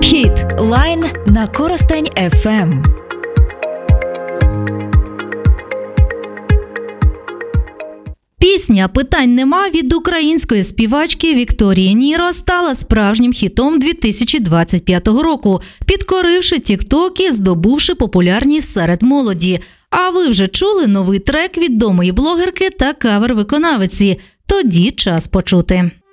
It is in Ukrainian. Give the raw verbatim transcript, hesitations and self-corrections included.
Хіт Лайн на Коростень еф ем. Пісня «Питань нема» від української співачки Вікторії Ніро стала справжнім хітом дві тисячі двадцять п'ятого року, підкоривши тік-ток і здобувши популярність серед молоді. А ви вже чули новий трек відомої блогерки та кавер-виконавиці? Тоді час почути.